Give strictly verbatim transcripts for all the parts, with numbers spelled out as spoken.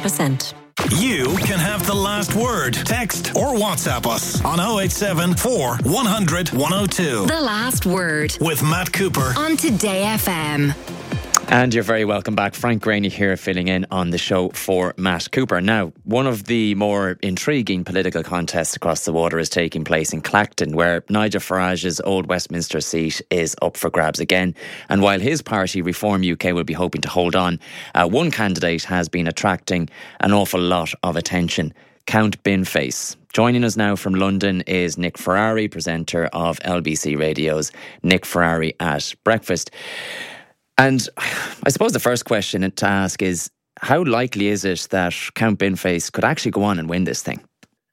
percent. You can have the last word. Text or WhatsApp us on oh eight seven, four, one hundred, one oh two. The Last Word with Matt Cooper on Today F M. And you're very welcome back. Frank Graney here filling in on the show for Matt Cooper. Now, one of the more intriguing political contests across the water is taking place in Clacton, where Nigel Farage's old Westminster seat is up for grabs again. And while his party, Reform U K, will be hoping to hold on, uh, one candidate has been attracting an awful lot of attention. Count Binface. Joining us now from London is Nick Ferrari, presenter of L B C Radio's Nick Ferrari at Breakfast. And I suppose the first question to ask is, how likely is it that Count Binface could actually go on and win this thing?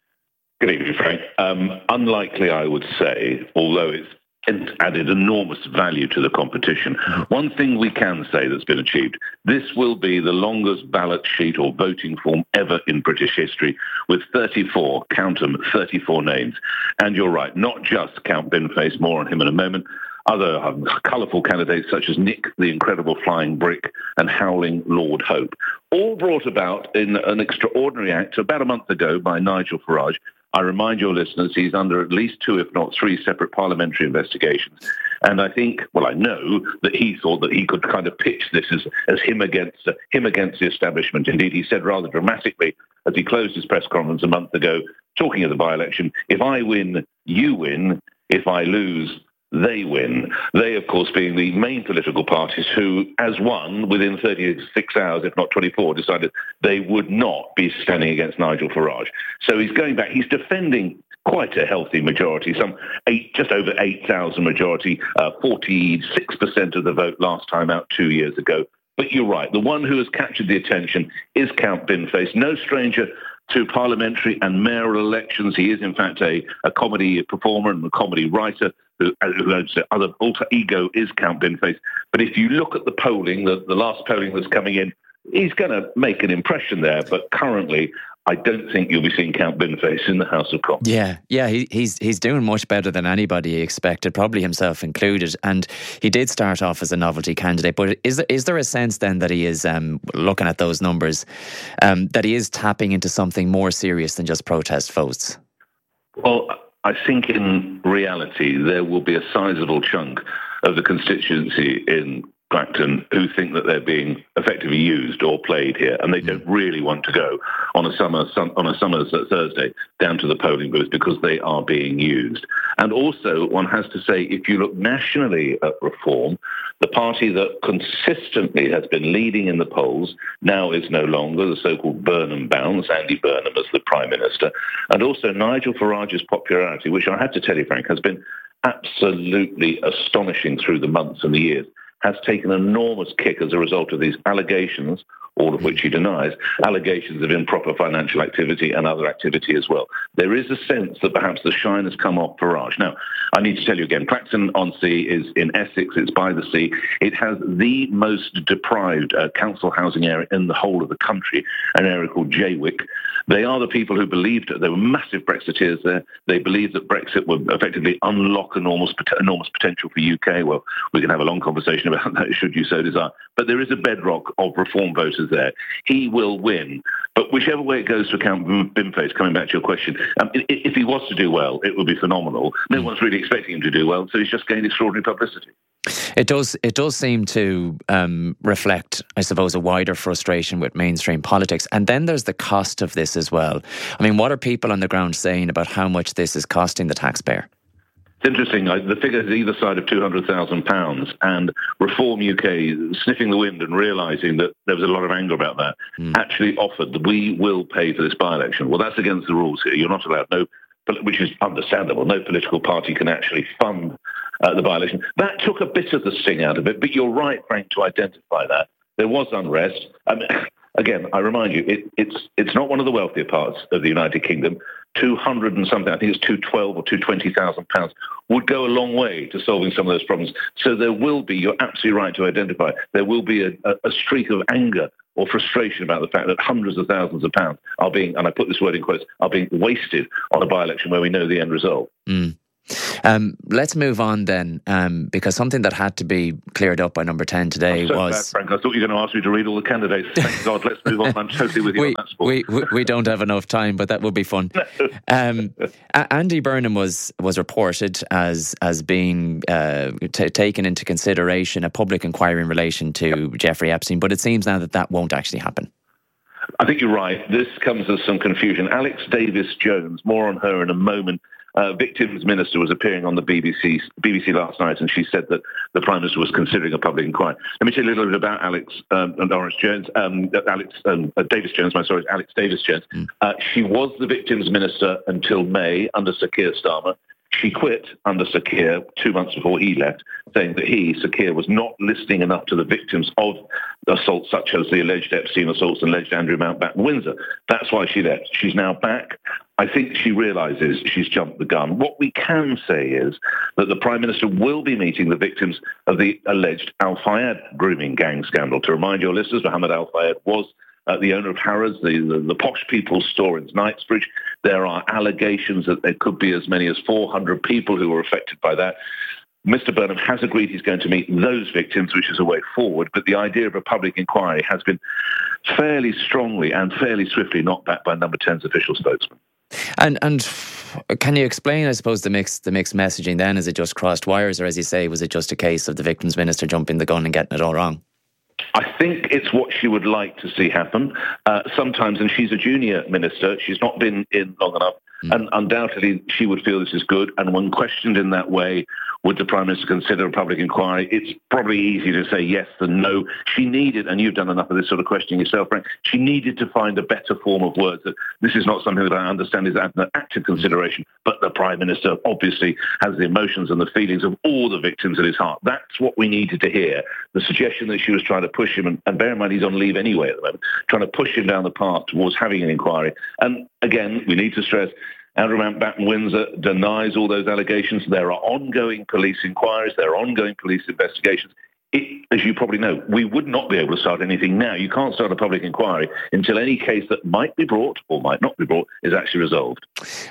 Good evening, Frank. Um, unlikely, I would say, although it's added enormous value to the competition. One thing we can say that's been achieved, this will be the longest ballot sheet or voting form ever in British history, with thirty-four, count them, thirty-four names. And you're right, not just Count Binface, more on him in a moment. Other um, colourful candidates such as Nick, the Incredible Flying Brick, and Howling Lord Hope, all brought about in an extraordinary act about a month ago by Nigel Farage. I remind your listeners he's under at least two, if not three, separate parliamentary investigations. And I think, well, I know that he thought that he could kind of pitch this as, as him against uh, him against the establishment. Indeed, he said rather dramatically as he closed his press conference a month ago, talking of the by-election, if I win, you win. If I lose, they win. They, of course, being the main political parties who, as one, within thirty-six hours, if not twenty-four, decided they would not be standing against Nigel Farage. So he's going back. He's defending quite a healthy majority, some eight, just over eight thousand majority, uh, forty-six percent of the vote last time out two years ago. But you're right. The one who has captured the attention is Count Binface, no stranger to parliamentary and mayoral elections. He is, in fact, a, a comedy performer and a comedy writer who, whose other alter ego is Count Binface. But if you look at the polling, the, the last polling that's coming in, he's going to make an impression there. But currently, I don't think you'll be seeing Count Binface in the House of Commons. Yeah, yeah, he, he's he's doing much better than anybody expected, probably himself included. And he did start off as a novelty candidate. But is there, is there a sense then that he is, um, looking at those numbers, um, that he is tapping into something more serious than just protest votes? Well, I think in reality there will be a sizable chunk of the constituency in Clacton who think that they're being effectively used or played here, and they don't really want to go on a summer on a summer Thursday down to the polling booth because they are being used. And also, one has to say, if you look nationally at Reform, the party that consistently has been leading in the polls now is no longer the so-called Burnham bounds, Andy Burnham as the Prime Minister, and also Nigel Farage's popularity, which I have to tell you, Frank, has been absolutely astonishing through the months and the years, has taken an enormous kick as a result of these allegations, all of which he denies, allegations of improper financial activity and other activity as well. There is a sense that perhaps the shine has come off Farage. Now, I need to tell you again, Clacton-on-Sea is in Essex, it's by the sea. It has the most deprived uh, council housing area in the whole of the country, an area called Jaywick. They are the people who believed, there were massive Brexiteers there, they believed that Brexit would effectively unlock enormous, enormous potential for U K. Well, we can have a long conversation about that, should you so desire. But there is a bedrock of Reform voters there. He will win. But whichever way it goes for Count Binface, coming back to your question, um, if he was to do well, it would be phenomenal. No one's really expecting him to do well, so he's just gained extraordinary publicity. It does It does seem to um, reflect, I suppose, a wider frustration with mainstream politics. And then there's the cost of this as well. I mean, what are people on the ground saying about how much this is costing the taxpayer? It's interesting. The figure is either side of two hundred thousand pounds, and Reform U K, sniffing the wind and realising that there was a lot of anger about that, mm. actually offered that we will pay for this by-election. Well, that's against the rules here. You're not allowed, no, which is understandable. No political party can actually fund uh, the by-election. That took a bit of the sting out of it, but you're right, Frank, to identify that. There was unrest. I mean, again, I remind you, it, it's it's not one of the wealthier parts of the United Kingdom. two hundred and something, I think it's two hundred twelve or two hundred twenty thousand pounds would go a long way to solving some of those problems. So there will be, you're absolutely right to identify, there will be a, a, a streak of anger or frustration about the fact that hundreds of thousands of pounds are being, and I put this word in quotes, are being wasted on a by-election where we know the end result. Mm. Um, let's move on then, um, because something that had to be cleared up by number ten today I'm so was... bad, Frank. I thought you were going to ask me to read all the candidates. Thank God, let's move on. I'm totally with you we, on that sport. We, we, we don't have enough time, but that would be fun. um, Andy Burnham was was reported as as being uh, t- taken into consideration a public inquiry in relation to Jeffrey Epstein, but it seems now that that won't actually happen. I think you're right. This comes as some confusion. Alex Davis-Jones, more on her in a moment. Uh, Victims Minister was appearing on the B B C B B C last night, and she said that the Prime Minister was considering a public inquiry. Let me tell you a little bit about Alex um, and Orange Jones, um, Alex um, uh, Davis-Jones. My sorry, Alex Davis-Jones. Mm. Uh, she was the Victims Minister until May under Sir Keir Starmer. She quit under Sir Keir two months before he left, saying that he, Sir Keir, was not listening enough to the victims of assaults such as the alleged Epstein assaults and alleged Andrew Mountbatten Windsor. That's why she left. She's now back. I think she realises she's jumped the gun. What we can say is that the Prime Minister will be meeting the victims of the alleged Al Fayed grooming gang scandal. To remind your listeners, Mohammed Al Fayed was Uh, the owner of Harrods, the, the, the posh people's store in Knightsbridge. There are allegations that there could be as many as four hundred people who were affected by that. Mister Burnham has agreed he's going to meet those victims, which is a way forward, but the idea of a public inquiry has been fairly strongly and fairly swiftly knocked back by Number ten's official spokesman. And and can you explain, I suppose, the mixed the mixed messaging then? Is it just crossed wires, or as you say, was it just a case of the Victims Minister jumping the gun and getting it all wrong? I think it's what she would like to see happen. Uh, sometimes, and she's a junior minister, she's not been in long enough, mm. and undoubtedly she would feel this is good. And when questioned in that way, would the Prime Minister consider a public inquiry? It's probably easy to say yes than no. She needed, and you've done enough of this sort of questioning yourself, Frank, she needed to find a better form of words. That this is not something that I understand is an active consideration, but the Prime Minister obviously has the emotions and the feelings of all the victims at his heart. That's what we needed to hear. The suggestion that she was trying to push him, and, and bear in mind he's on leave anyway at the moment, trying to push him down the path towards having an inquiry. And again, we need to stress, Andrew Mountbatten Windsor denies all those allegations. There are ongoing police inquiries. There are ongoing police investigations. It, as you probably know, we would not be able to start anything now. You can't start a public inquiry until any case that might be brought or might not be brought is actually resolved.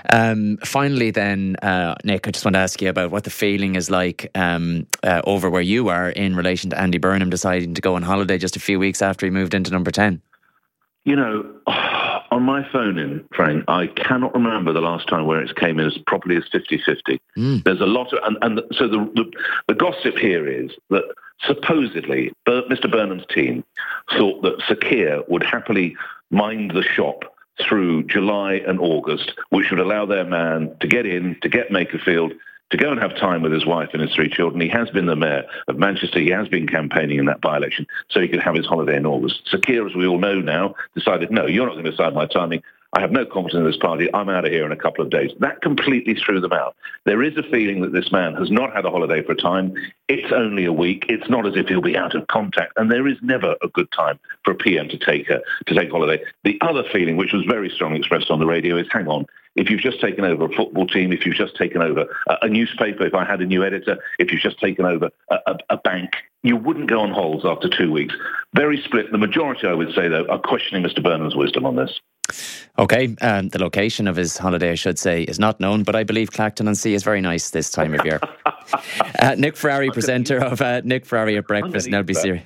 Um, finally then, uh, Nick, I just want to ask you about what the feeling is like um, uh, over where you are in relation to Andy Burnham deciding to go on holiday just a few weeks after he moved into number ten. You know, on my phone in, Frank, I cannot remember the last time where it came in as properly as fifty-fifty. Mm. There's a lot of, and, and so the, the the gossip here is that supposedly Mister Burnham's team thought that Sir Keir would happily mind the shop through July and August, which would allow their man to get in, to get Makerfield, to go and have time with his wife and his three children. He has been the mayor of Manchester. He has been campaigning in that by-election, so he could have his holiday in August. Sir Keir, as we all know now, decided, no, you're not going to decide my timing. I have no confidence in this party. I'm out of here in a couple of days. That completely threw them out. There is a feeling that this man has not had a holiday for a time. It's only a week. It's not as if he'll be out of contact. And there is never a good time for a P M to take a, to take holiday. The other feeling, which was very strongly expressed on the radio, is, hang on, if you've just taken over a football team, if you've just taken over a, a newspaper, if I had a new editor, if you've just taken over a, a, a bank, you wouldn't go on holds after two weeks. Very split. The majority, I would say, though, are questioning Mister Burnham's wisdom on this. OK, um, the location of his holiday, I should say, is not known, but I believe Clacton-on-Sea is very nice this time of year. uh, Nick Ferrari, presenter of uh, Nick Ferrari at Breakfast in L B C.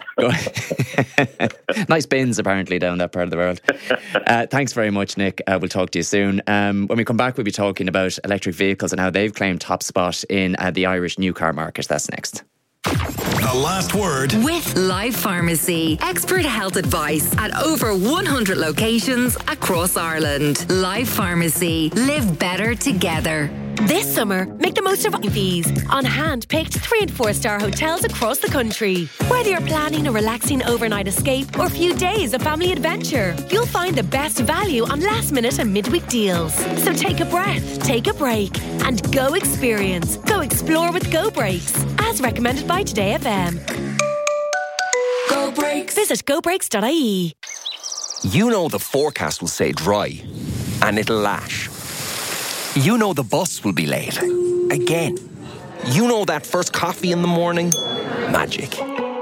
Nice bins, apparently, down that part of the world. Uh, thanks very much, Nick. Uh, we'll talk to you soon. Um, when we come back, we'll be talking about electric vehicles and how they've claimed top spot in uh, the Irish new car market. That's next. The last word with Life Pharmacy. Expert health advice at over one hundred locations across Ireland. Life Pharmacy. Live better together. This summer, make the most of fees on hand-picked three and four-star hotels across the country. Whether you're planning a relaxing overnight escape or a few days of family adventure, you'll find the best value on last-minute and midweek deals. So take a breath, take a break, and go experience. Go explore with Go Breaks, as recommended by Today F M. Go Breaks. Visit go breaks dot I E. You know the forecast will say dry, and it'll lash. You know the bus will be late. Again. You know that first coffee in the morning? Magic.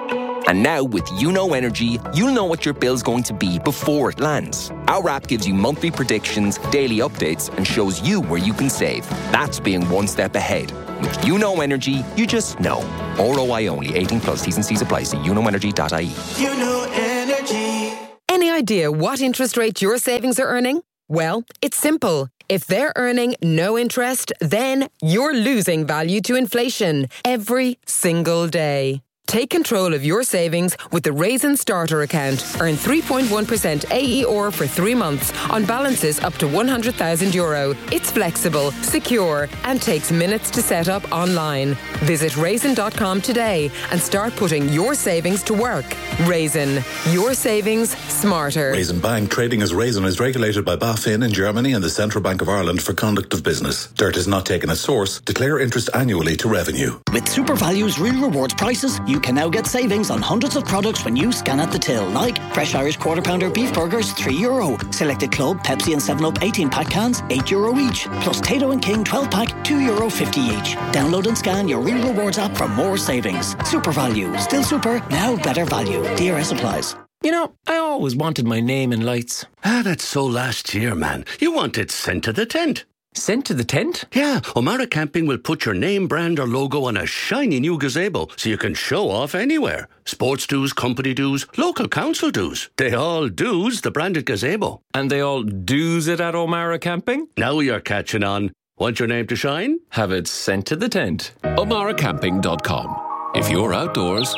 And now with YouKnow Energy, you'll know what your bill's going to be before it lands. Our app gives you monthly predictions, daily updates, and shows you where you can save. That's being one step ahead. With YouKnow Energy, you just know. R O I only. eighteen plus. T's and C's apply. See you know energy dot I E. You know energy. Any idea what interest rate your savings are earning? Well, it's simple. If they're earning no interest, then you're losing value to inflation every single day. Take control of your savings with the Raisin Starter account. Earn three point one percent A E R for three months on balances up to one hundred thousand euro. It's flexible, secure, and takes minutes to set up online. Visit raisin dot com today and start putting your savings to work. Raisin, your savings smarter. Raisin Bank, trading as Raisin, is regulated by BaFin in Germany and the Central Bank of Ireland for conduct of business. Dirt is not taken as source. Declare interest annually to revenue. With SuperValue's Real Rewards prices, you can now get savings on hundreds of products when you scan at the till, like fresh Irish quarter pounder beef burgers, three euro. Selected Club, Pepsi and seven up eighteen pack cans, eight euro each. Plus Tato and King twelve pack, two euro fifty each. Download and scan your Real Rewards app for more savings. SuperValue, still super, now better value. D R S applies. You know, I always wanted my name in lights. Ah, that's so last year, man. You want it sent to the tent. Sent to the tent? Yeah, O'Mara Camping will put your name, brand or logo on a shiny new gazebo so you can show off anywhere. Sports dues, company dues, local council dues. They all dues the branded gazebo. And they all dues it at O'Mara Camping? Now you're catching on. Want your name to shine? Have it sent to the tent. O'Mara Camping dot com. If you're outdoors,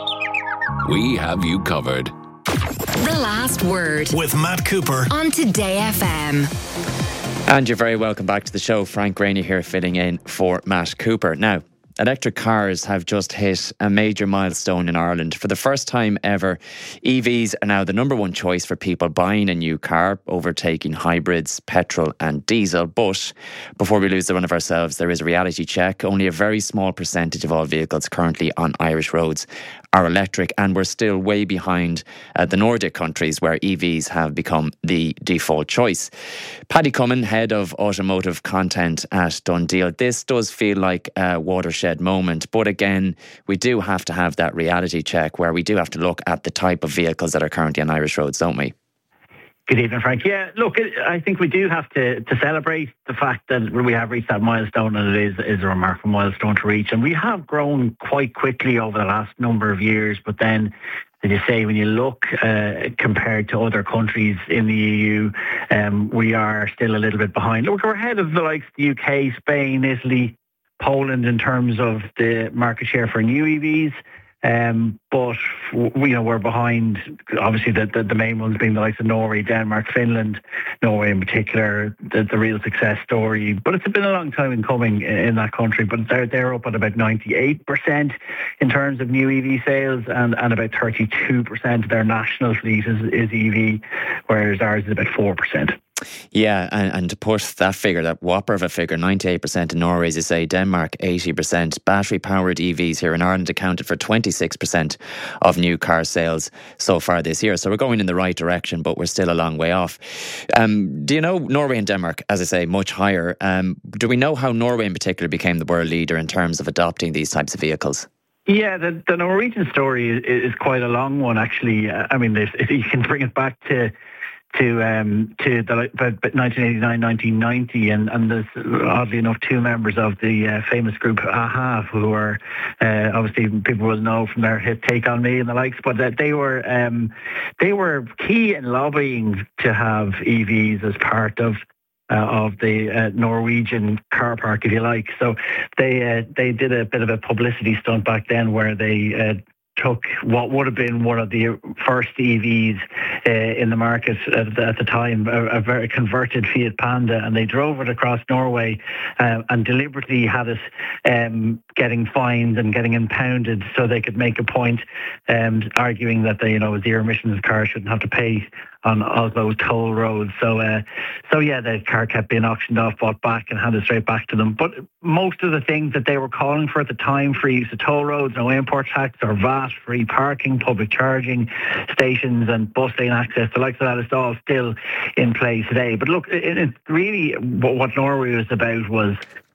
we have you covered. The Last Word with Matt Cooper on Today F M. And you're very welcome back to the show. Frank Graney here, filling in for Matt Cooper. Now, electric cars have just hit a major milestone in Ireland. For the first time ever, E Vs are now the number one choice for people buying a new car, overtaking hybrids, petrol and diesel. But before we lose the run of ourselves, there is a reality check. Only a very small percentage of all vehicles currently on Irish roads are electric, and we're still way behind uh, the Nordic countries where E Vs have become the default choice. Paddy Cummin, head of automotive content at Dundee. This does feel like a watershed moment, but again, we do have to have that reality check where we do have to look at the type of vehicles that are currently on Irish roads, don't we? Good evening, Frank. Yeah, look, I think we do have to, to celebrate the fact that we have reached that milestone, and it is, is a remarkable milestone to reach. And we have grown quite quickly over the last number of years. But then, as you say, when you look uh, compared to other countries in the E U, um, we are still a little bit behind. Look, we're ahead of the likes of the U K, Spain, Italy, Poland in terms of the market share for new E Vs. Um, but we, you know, we're behind. Obviously, the, the the main ones being the likes of Norway, Denmark, Finland. Norway in particular, the, the real success story. But it's been a long time in coming in that country. But they're they're up at about ninety-eight percent in terms of new E V sales, and, and about thirty-two percent of their national fleet is, is E V, whereas ours is about four percent. Yeah, and, and to put that figure, that whopper of a figure, ninety-eight percent in Norway, as you say, Denmark, eighty percent. Battery-powered E Vs here in Ireland accounted for twenty-six percent of new car sales so far this year. So we're going in the right direction, but we're still a long way off. Um, do you know Norway and Denmark, as I say, much higher? Um, do we know how Norway in particular became the world leader in terms of adopting these types of vehicles? Yeah, the, the Norwegian story is, is quite a long one, actually. Uh, I mean, if you can bring it back to to um, to the about nineteen eighty-nine, nineteen ninety, and, and there's oddly enough two members of the uh, famous group a-ha, who are uh, obviously people will know from their hit Take On Me and the likes, but uh, they were um, they were key in lobbying to have E Vs as part of uh, of the uh, Norwegian car park, if you like. So they uh, they did a bit of a publicity stunt back then where they uh, took what would have been one of the first E Vs uh, in the market at the, at the time, a, a very converted Fiat Panda, and they drove it across Norway uh, and deliberately had it um, getting fined and getting impounded so they could make a point, um, arguing that the you know zero emissions cars shouldn't have to pay on Oslo's toll roads. So, uh, so yeah, the car kept being auctioned off, bought back, and handed straight back to them. But most of the things that they were calling for at the time, free use of toll roads, no import tax or V A T, free parking, public charging stations, and bus lane access, the likes of that, is all still in place today. But look, it, it really, what Norway was about was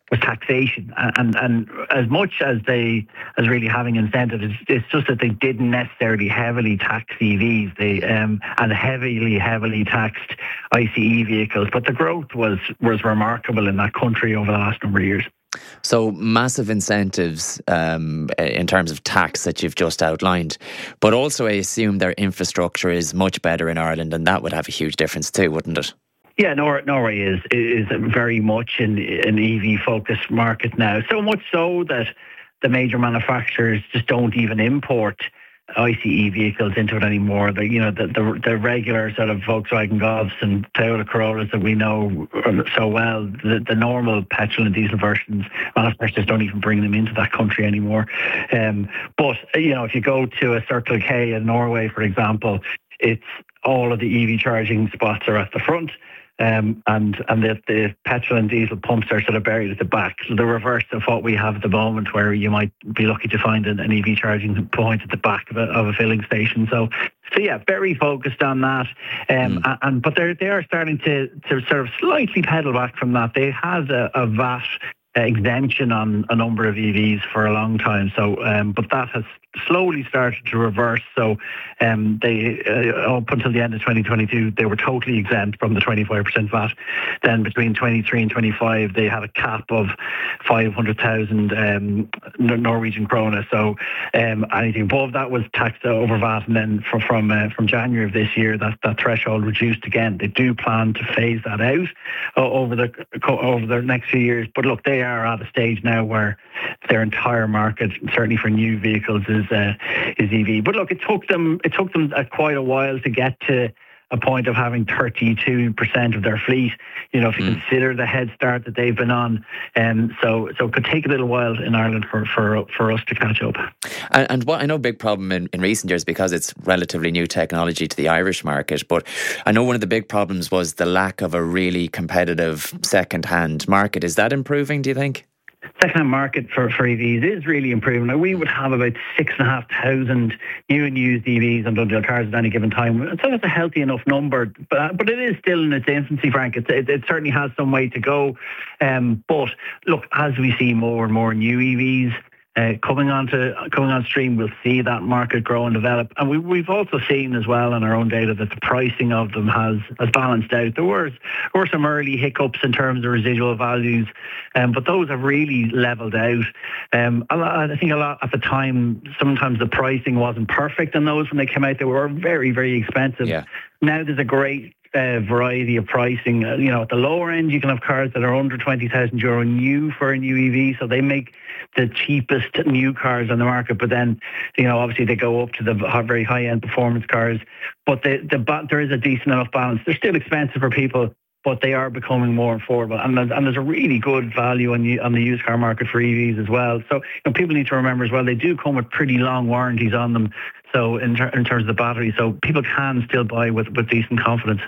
was taxation, and and as much as they as really having incentives, it's, it's just that they didn't necessarily heavily tax E Vs, they um, and heavily heavily taxed I C E vehicles. But the growth was was remarkable in that country over the last number of years. So massive incentives um, in terms of tax that you've just outlined, but also I assume their infrastructure is much better in Ireland, and that would have a huge difference too, wouldn't it? Yeah, Nor- Norway is is very much an, an E V-focused market now. So much so that the major manufacturers just don't even import I C E vehicles into it anymore. The, you know, the, the the regular sort of Volkswagen Golfs and Toyota Corollas that we know so well, the, the normal petrol and diesel versions, manufacturers don't even bring them into that country anymore. Um, but, you know, if you go to a Circle K in Norway, for example, it's all of the E V charging spots are at the front. Um, and and the, the petrol and diesel pumps are sort of buried at the back. So the reverse of what we have at the moment, where you might be lucky to find an, an E V charging point at the back of a, of a filling station. So, so yeah, very focused on that. Um, mm. and but they they are starting to to sort of slightly pedal back from that. They had a, a V A T exemption on a number of E Vs for a long time. So, um, but that has slowly started to reverse. So um, they uh, up until the end of twenty twenty-two, they were totally exempt from the twenty-five percent V A T. Then between twenty-three and twenty-five, they had a cap of five hundred thousand um, Norwegian krone. So um, anything above that was taxed over V A T. And then from from, uh, from January of this year, that, that threshold reduced again. They do plan to phase that out uh, over the over the next few years. But look, they are at a stage now where their entire market, certainly for new vehicles, is uh, is E V. But look, it took them it took them uh, quite a while to get to a point of having thirty-two percent of their fleet. You know, if you mm. consider the head start that they've been on, um, so so it could take a little while in Ireland for for, for us to catch up. And, and what I know, a big problem in, in recent years, because it's relatively new technology to the Irish market. But I know one of the big problems was the lack of a really competitive second-hand market. Is that improving, do you think? Second-hand market for, for E Vs is really improving. Now, we would have about six and a half thousand new and used E Vs on Dundee Cars at any given time. So that's a healthy enough number, but but it is still in its infancy, Frank. It, it, it certainly has some way to go. Um, but look, as we see more and more new E Vs Uh, coming on to coming on stream, we'll see that market grow and develop. And we, we've also seen as well in our own data that the pricing of them has, has balanced out. There were, were some early hiccups in terms of residual values, um, but those have really leveled out. Um, a lot, I think a lot at the time, sometimes the pricing wasn't perfect in those when they came out. They were very, very expensive. Yeah. Now there's a great Uh, variety of pricing. Uh, you know, at the lower end, you can have cars that are under twenty thousand euro new for a new E V, so they make the cheapest new cars on the market. But then, you know, obviously they go up to the very high-end performance cars. But the, the there is a decent enough balance. They're still expensive for people, but they are becoming more affordable. And there's, and there's a really good value on, on the used car market for E Vs as well. So, you know, people need to remember as well, they do come with pretty long warranties on them. So in, ter- in terms of the battery, so people can still buy with, with decent confidence.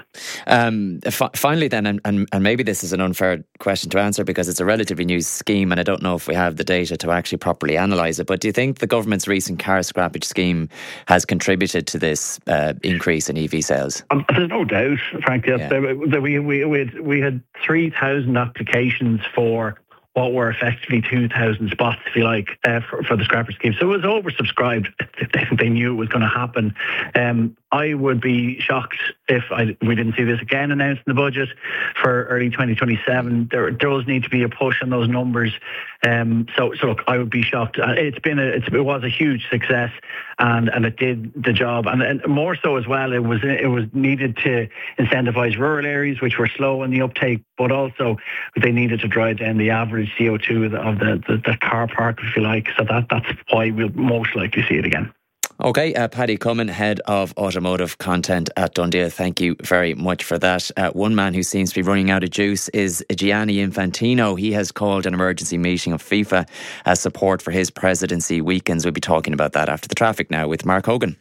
Um, f- finally then, and, and, and maybe this is an unfair question to answer because it's a relatively new scheme and I don't know if we have the data to actually properly analyse it, but do you think the government's recent car scrappage scheme has contributed to this uh, increase in E V sales? Um, there's no doubt, frankly. Yeah. That we, we, we, had, we had three thousand applications for what were effectively two thousand spots, if you like, uh, for, for the scrapper scheme. So it was oversubscribed. They, they knew it was going to happen. Um, I would be shocked if I, we didn't see this again announced in the budget for early twenty twenty-seven. There does need to be a push on those numbers. Um, so, so look, I would be shocked. It's been a, it's, it was a huge success, and, and it did the job. And, and more so as well, it was it was needed to incentivise rural areas which were slow in the uptake, but also they needed to drive down the average C O two of the of the, the, the car park, if you like. So that that's why we'll most likely see it again. Okay, uh, Paddy Cummin, Head of Automotive Content at Dundee. Thank you very much for that. Uh, one man who seems to be running out of juice is Gianni Infantino. He has called an emergency meeting of FIFA as support for his presidency weekends. We'll be talking about that after the traffic now with Mark Hogan.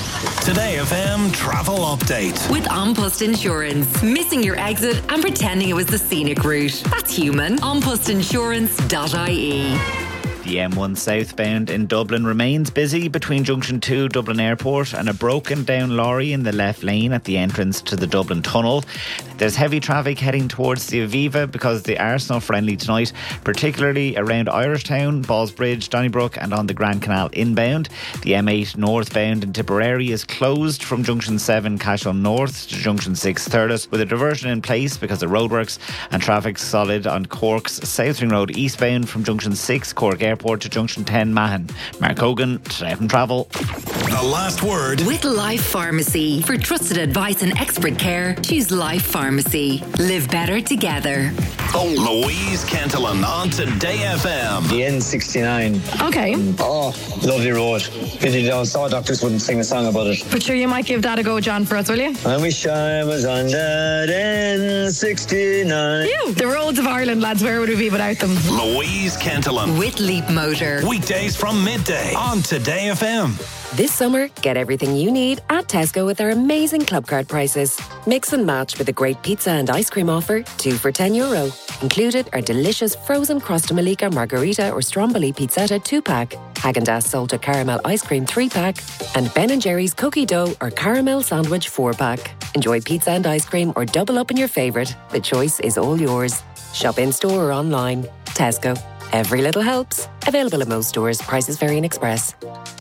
Today F M Travel Update. With An Post Insurance. Missing your exit and pretending it was the scenic route. That's human. an post insurance dot I E. The M one southbound in Dublin remains busy between Junction two Dublin Airport and a broken down lorry in the left lane at the entrance to the Dublin Tunnel. There's heavy traffic heading towards the Aviva because the Arsenal friendly tonight, particularly around Irishtown, Ballsbridge, Donnybrook and on the Grand Canal inbound. The M eight northbound in Tipperary is closed from Junction seven Cashel North to Junction six Thurles with a diversion in place because of roadworks, and traffic solid on Cork's Southring Road eastbound from Junction six Cork Airport to Junction ten Mahon. Mark Hogan, Today F M Travel. The last word with Life Pharmacy. For trusted advice and expert care, choose Life Pharmacy. Live better together. Louise Cantillon on Today F M. The N sixty-nine. Okay. Oh, lovely road. Pity those saw doctors wouldn't sing a song about it. But sure, you might give that a go, John, for us, will you? I wish I was on that N sixty-nine. Ew, the roads of Ireland, lads, where would we be without them? Louise Cantillon. With Leap Motor. Weekdays from midday on Today F M. This summer, get everything you need at Tesco with our amazing club card prices. Mix and match with a great pizza and ice cream offer, two for ten euro. Included are delicious frozen Crosta Malika Margarita or Stromboli Pizzetta two pack, Häagen-Dazs Salted Caramel Ice Cream three pack, and Ben and Jerry's Cookie Dough or Caramel Sandwich four pack. Enjoy pizza and ice cream or double up on your favourite. The choice is all yours. Shop in store or online. Tesco. Every little helps. Available at most stores. Prices vary in Express.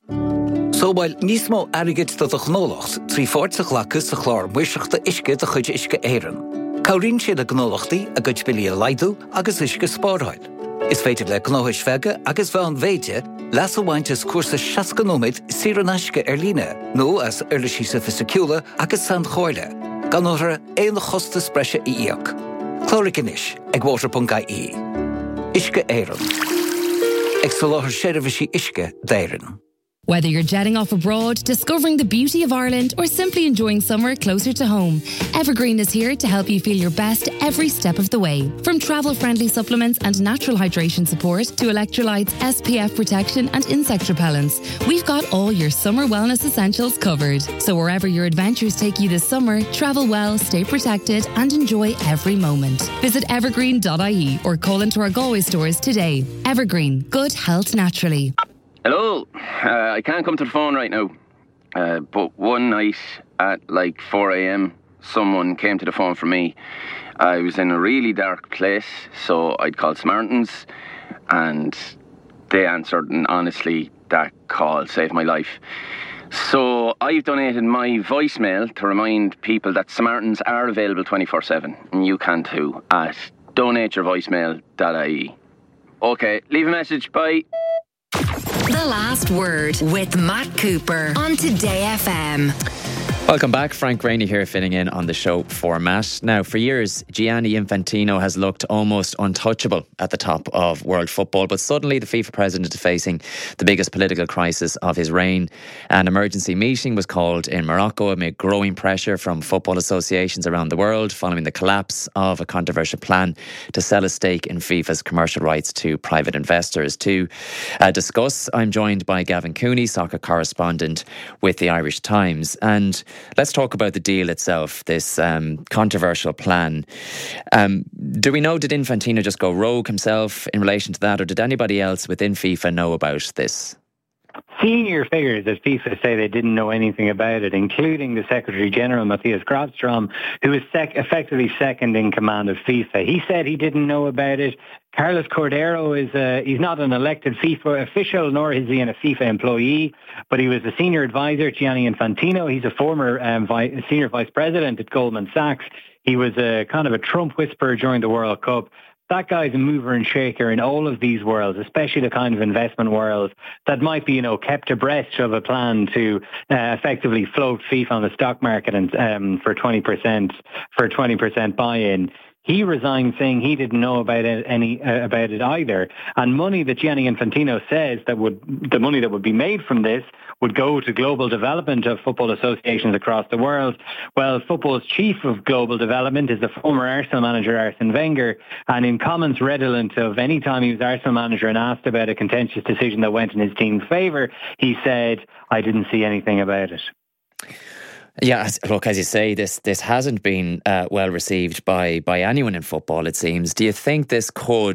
So while nismo arigit to the gnolocht, three fourths of lacus the chlor, wishach the ishke the chuj ishke eiren. Kaurin she the gnolochti, a good billy a lidu, agus ishke sporhoid. Is fated like gnohish vega, agus van veje, lassa winches course shaskanomit, siranashke erline, no as erlishisa fisicula, agus sand hoile. Ganora ein hosta spresha iok. Chloricanish, eg waterpungai e. Ishke eiren. Exoloher sherivishi ishke deiren. Whether you're jetting off abroad, discovering the beauty of Ireland, or simply enjoying summer closer to home, Evergreen is here to help you feel your best every step of the way. From travel-friendly supplements and natural hydration support to electrolytes, S P F protection and insect repellents, we've got all your summer wellness essentials covered. So wherever your adventures take you this summer, travel well, stay protected and enjoy every moment. Visit evergreen dot I E or call into our Galway stores today. Evergreen, good health naturally. Hello, uh, I can't come to the phone right now, uh, but one night at like four a.m. someone came to the phone for me. I was in a really dark place, so I'd called Samaritans and they answered, and honestly that call saved my life. So I've donated my voicemail to remind people that Samaritans are available twenty-four seven, and you can too, at donate your voicemail dot I E. Okay, leave a message, bye. The Last Word with Matt Cooper on Today F M. Welcome back. Frank Rainey here, filling in on the show for Matt. Now, for years, Gianni Infantino has looked almost untouchable at the top of world football, but suddenly the FIFA president is facing the biggest political crisis of his reign. An emergency meeting was called in Morocco amid growing pressure from football associations around the world following the collapse of a controversial plan to sell a stake in FIFA's commercial rights to private investors. To uh, discuss, I'm joined by Gavin Cooney, soccer correspondent with the Irish Times. And let's talk about the deal itself, this um, controversial plan. Um, do we know, did Infantino just go rogue himself in relation to that, or did anybody else within FIFA know about this? Senior figures at FIFA say they didn't know anything about it, including the Secretary General, Matthias Grafstrom, who is sec- effectively second in command of FIFA. He said he didn't know about it. Carlos Cordero is uh, he's not an elected FIFA official, nor is he a FIFA employee, but he was a senior advisor to Gianni Infantino. He's a former um, vi- senior vice president at Goldman Sachs. He was a kind of a Trump whisperer during the World Cup. That guy's a mover and shaker in all of these worlds, especially the kind of investment worlds that might be, you know, kept abreast of a plan to uh, effectively float FIFA on the stock market and um, for twenty percent for twenty percent buy-in. He resigned saying he didn't know about it any uh, about it either. And money that Gianni Infantino says that would the money that would be made from this would go to global development of football associations across the world. Well, football's chief of global development is the former Arsenal manager Arsene Wenger, and in comments redolent of any time he was Arsenal manager and asked about a contentious decision that went in his team's favour, he said, "I didn't see anything about it." Yeah, look, as you say, this this hasn't been uh, well received by by anyone in football, it seems. Do you think this could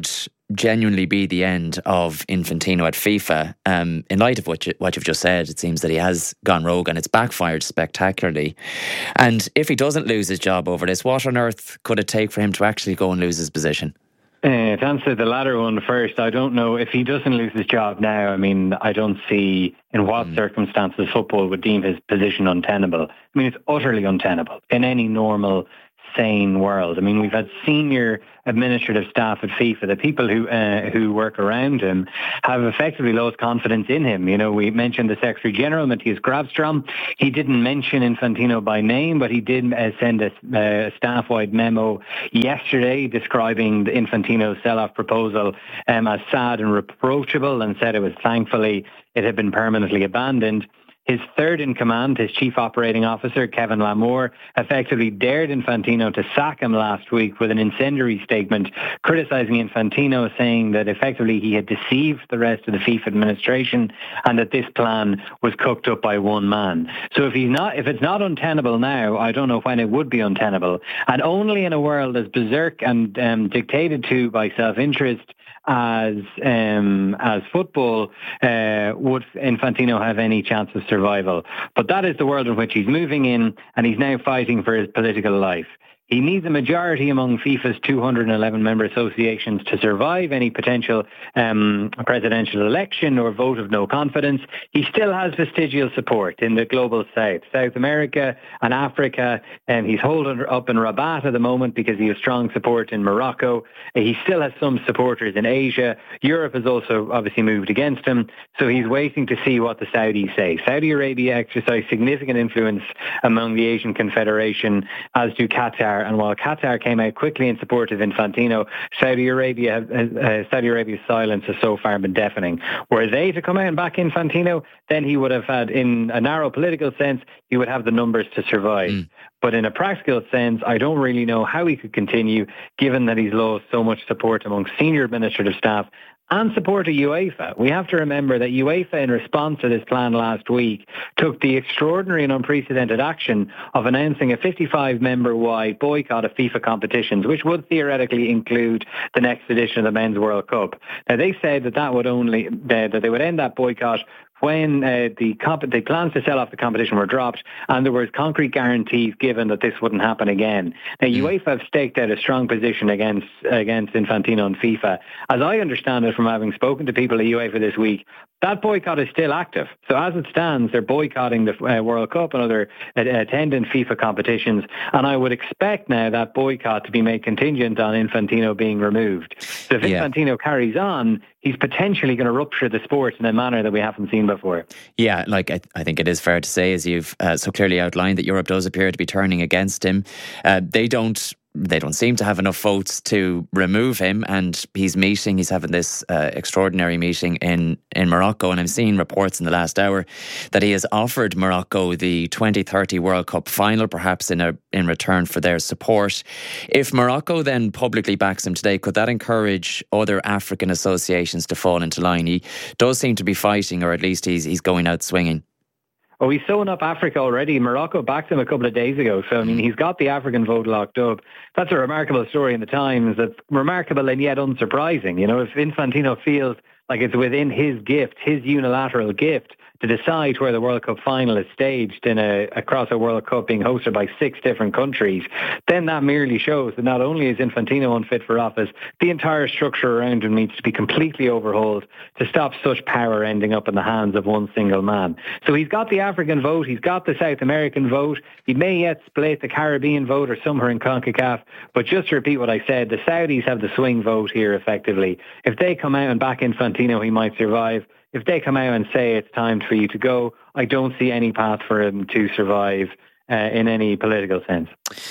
genuinely be the end of Infantino at FIFA? Um, in light of what, you, what you've just said, it seems that he has gone rogue and it's backfired spectacularly. And if he doesn't lose his job over this, what on earth could it take for him to actually go and lose his position? Uh, to answer the latter one first, I don't know if he doesn't lose his job now. I mean, I don't see in what mm. circumstances football would deem his position untenable. I mean, it's utterly untenable in any normal, sane world. I mean, we've had senior administrative staff at FIFA, the people who uh, who work around him, have effectively lost confidence in him. You know, we mentioned the Secretary General, Matthias Grafstrom. He didn't mention Infantino by name, but he did uh, send a, a staff-wide memo yesterday describing the Infantino sell-off proposal um, as sad and reproachable, and said it was thankfully it had been permanently abandoned. His third in command, his chief operating officer, Kevin Lamour, effectively dared Infantino to sack him last week with an incendiary statement criticising Infantino, saying that effectively he had deceived the rest of the FIFA administration and that this plan was cooked up by one man. So if he's not, if it's not untenable now, I don't know when it would be untenable. And only in a world as berserk and um, dictated to by self-interest as um, as football uh, would Infantino have any chance of survival. But that is the world in which he's moving in, and he's now fighting for his political life. He needs a majority among FIFA's two hundred eleven member associations to survive any potential um, presidential election or vote of no confidence. He still has vestigial support in the global south, South America and Africa, and he's holding up in Rabat at the moment because he has strong support in Morocco. He still has some supporters in Asia. Europe has also obviously moved against him, so he's waiting to see what the Saudis say. Saudi Arabia exercise significant influence among the Asian Confederation, as do Qatar. And while Qatar came out quickly in support of Infantino, Saudi Arabia, uh, Saudi Arabia's silence has so far been deafening. Were they to come out and back Infantino, then he would have had, in a narrow political sense, he would have the numbers to survive. Mm. But in a practical sense, I don't really know how he could continue, given that he's lost so much support among senior administrative staff and support of UEFA. We have to remember that UEFA, in response to this plan last week, took the extraordinary and unprecedented action of announcing a fifty-five member-wide boycott of FIFA competitions, which would theoretically include the next edition of the Men's World Cup. Now, they said that that would only uh, that they would end that boycott when uh, the, comp- the plans to sell off the competition were dropped and there was concrete guarantees given that this wouldn't happen again. Now, mm. UEFA have staked out a strong position against against Infantino and FIFA. As I understand it from having spoken to people at UEFA this week, that boycott is still active. So as it stands, they're boycotting the uh, World Cup and other uh, attendant FIFA competitions. And I would expect now that boycott to be made contingent on Infantino being removed. So if yeah. Infantino carries on, he's potentially going to rupture the sport in a manner that we haven't seen before. Yeah, like I, I think it is fair to say, as you've uh, so clearly outlined, that Europe does appear to be turning against him. Uh, they don't They don't seem to have enough votes to remove him, and he's meeting, he's having this uh, extraordinary meeting in, in Morocco, and I'm seeing reports in the last hour that he has offered Morocco the twenty thirty World Cup final, perhaps in a in return for their support. If Morocco then publicly backs him today, could that encourage other African associations to fall into line? He does seem to be fighting, or at least he's he's going out swinging. Oh, he's sewn up Africa already. Morocco backed him a couple of days ago. So, I mean, he's got the African vote locked up. That's a remarkable story in the Times. That's remarkable and yet unsurprising. You know, if Infantino feels like it's within his gift, his unilateral gift, to decide where the World Cup final is staged in a across a World Cup being hosted by six different countries, then that merely shows that not only is Infantino unfit for office, the entire structure around him needs to be completely overhauled to stop such power ending up in the hands of one single man. So he's got the African vote, he's got the South American vote, he may yet split the Caribbean vote or somewhere in CONCACAF, but just to repeat what I said, the Saudis have the swing vote here effectively. If they come out and back Infantino, he might survive. If they come out and say it's time for you to go, I don't see any path for him to survive uh, in any political sense.